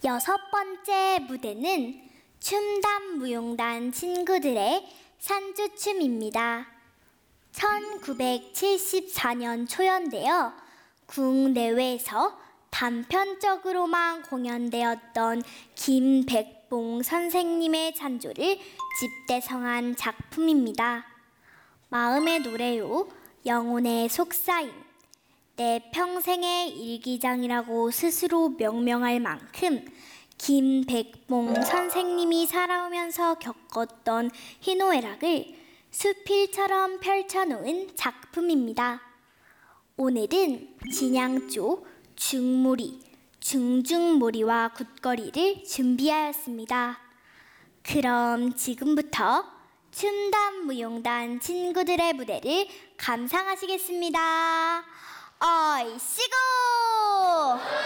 여섯 번째 무대는 춤단 무용단 친구들의 산주춤입니다. 1974년 초연되어 국내외에서 단편적으로만 공연되었던 김백봉 선생님의 찬조를 집대성한 작품입니다. 마음의 노래요, 영혼의 속사임, 내 평생의 일기장이라고 스스로 명명할 만큼 김백봉 선생님이 살아오면서 겪었던 희노애락을 수필처럼 펼쳐놓은 작품입니다. 오늘은 진양조, 중무리, 중중무리와 굿거리를 준비하였습니다. 그럼 지금부터 춤단 무용단 친구들의 무대를 감상하시겠습니다. 어이씨고!